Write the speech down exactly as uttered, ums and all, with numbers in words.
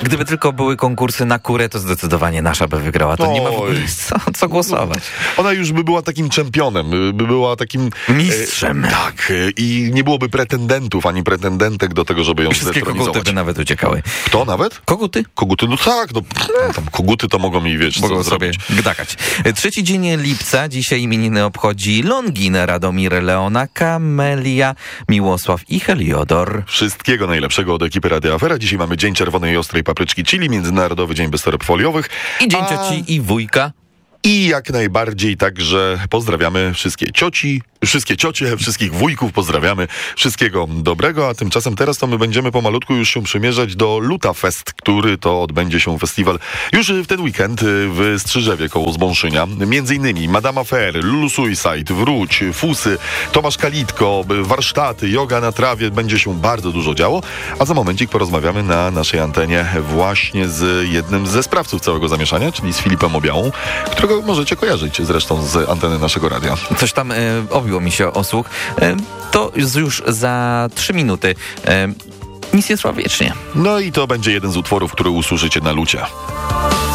Gdyby tylko były konkursy na kurę, to zdecydowanie nasza by wygrała. To nie ma w ogóle co, co głosować. Ona już by była takim czempionem, by była takim... Mistrzem. E, tak. E, I nie byłoby pretendentów, ani pretendentek do tego, żeby ją Wszystkie zdetronizować. koguty by nawet uciekały. Kto nawet? Koguty? Koguty, no tak. No, tam koguty to mogą mi, wiesz, Mogą co sobie zrobić. gdakać. Trzeci dzień lipca. Dzisiaj imieniny obchodzi Longin, Radomir, Leona, Kamelia, Miłosław i Heliodor. Wszystkiego najlepszego od ekipy Radia Afera. Dzisiaj mamy Dzień Czerwonej i Ostrej Papryczki, czyli Międzynarodowy Dzień bez toreb foliowych. I Dzień A... Cioci i Wujka. I jak najbardziej także pozdrawiamy wszystkie cioci, wszystkie ciocie, wszystkich wujków, pozdrawiamy. Wszystkiego dobrego, a tymczasem teraz to my będziemy pomalutku już się przymierzać do Lutafest, który to odbędzie się festiwal już w ten weekend w Strzyżewie koło Zbąszynia. Między innymi Madame Affair, Lulu Suicide, Wróć, Fusy, Tomasz Kalitko, warsztaty, yoga na trawie, będzie się bardzo dużo działo, a za momencik porozmawiamy na naszej antenie właśnie z jednym ze sprawców całego zamieszania, czyli z Filipem Obiałą, którego możecie kojarzyć zresztą z anteny naszego radia. Coś tam e, obiło mi się o słuch. E, to już za trzy minuty. E, nic nie trwa wiecznie. No i to będzie jeden z utworów, który usłyszycie na lucie.